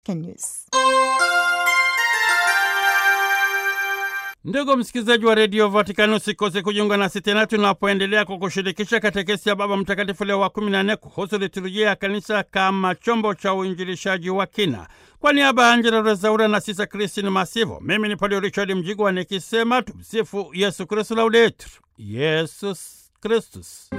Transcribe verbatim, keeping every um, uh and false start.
News. Ndugu msikilizaji wa redio Vatikani, usikose kujiunga nasi tena tunapoendelea kukushirikisha katekesi ya Baba Mtakatifu Leo wa kumi na nne kuhusu liturujia ya kanisa kama chombo cha uinjilishaji wa kina. Kwa niaba ya Angela Rezaura na Sisa Christine Masivo, mimi ni Padre Richard Mjigwa nikisema tumsifu Yesu Kristu, laudetur Yesus Kristus.